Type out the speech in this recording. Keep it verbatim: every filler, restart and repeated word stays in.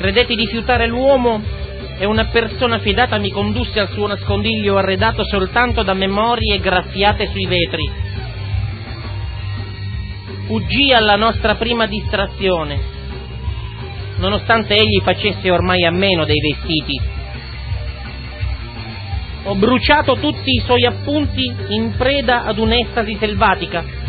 Credetti di fiutare l'uomo e una persona fidata mi condusse al suo nascondiglio arredato soltanto da memorie graffiate sui vetri. Fuggì alla nostra prima distrazione, nonostante egli facesse ormai a meno dei vestiti. Ho bruciato tutti i suoi appunti in preda ad un'estasi selvatica.